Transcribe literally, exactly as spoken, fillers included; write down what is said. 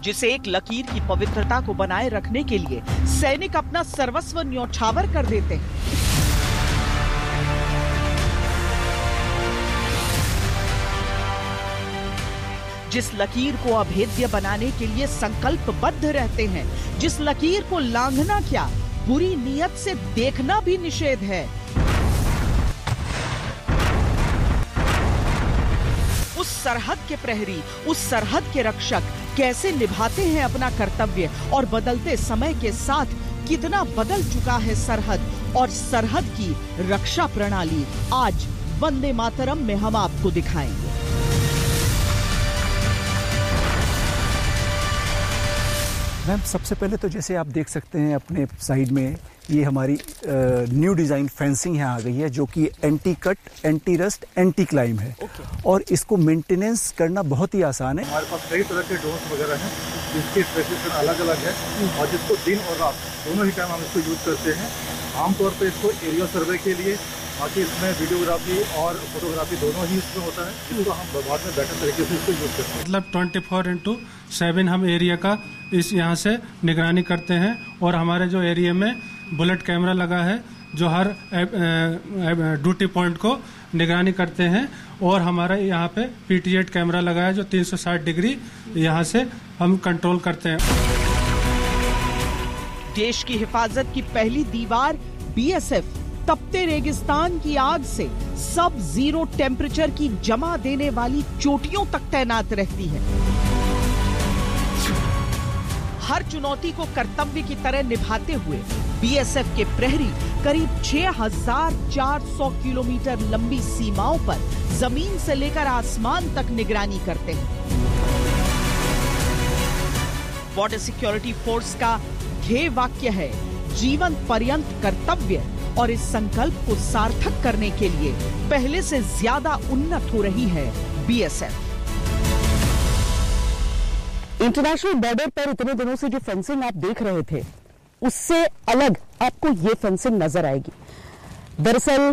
जिसे एक लकीर की पवित्रता को बनाए रखने के लिए सैनिक अपना सर्वस्व न्यौछावर कर देते हैं। जिस लकीर को अभेद्य बनाने के लिए संकल्पबद्ध रहते हैं, जिस लकीर को लांघना क्या, बुरी नीयत से देखना भी निषेध है। उस सरहद के प्रहरी, उस सरहद के रक्षक कैसे निभाते हैं अपना कर्तव्य और बदलते समय के साथ कितना बदल चुका है सरहद और सरहद की रक्षा प्रणाली, आज वंदे मातरम में हम आपको दिखाएंगे। मैम, सबसे पहले तो जैसे आप देख सकते हैं अपने साइड में ये हमारी न्यू डिज़ाइन फेंसिंग यहाँ आ गई है, जो कि anti cut, anti rust, anti climb है। okay. और इसको मेंटेनेंस करना बहुत ही आसान है। हमारे पास कई तरह के ड्रोन्स वगैरह हैं जिसकी स्पेसिफिकेशन अलग अलग है और जिसको दिन और रात दोनों ही टाइम हम इसको यूज करते हैं। आमतौर पर इसको एरिया सर्वे के लिए, बाकी इसमें वीडियोग्राफी और फोटोग्राफी दोनों ही इसमें होता है, जिसको हम बाद में बेटर तरीके से इसको यूज करते हैं। मतलब ट्वेंटी फोर इंटू सेवन हम एरिया का इस यहाँ से निगरानी करते हैं और हमारे जो एरिया में बुलेट कैमरा लगा है जो हर ड्यूटी पॉइंट को निगरानी करते हैं और हमारा यहाँ पे पी टी एट कैमरा लगा है जो तीन सौ साठ डिग्री यहाँ से हम कंट्रोल करते हैं। देश की हिफाजत की पहली दीवार बी एस एफ तपते रेगिस्तान की आग से सब जीरो टेम्परेचर की जमा देने वाली चोटियों तक तैनात रहती है। हर चुनौती को कर्तव्य की तरह निभाते हुए बी एस एफ के प्रहरी करीब छह हज़ार चार सौ किलोमीटर लंबी सीमाओं पर जमीन से लेकर आसमान तक निगरानी करते हैं। बॉर्डर सिक्योरिटी फोर्स का ध्येय वाक्य है जीवन पर्यंत कर्तव्य, और इस संकल्प को सार्थक करने के लिए पहले से ज्यादा उन्नत हो रही है B S F. International border पर इतने दिनों से जो फेंसिंग आप देख रहे थे, उससे अलग आपको ये फेंसिंग नजर आएगी। दरअसल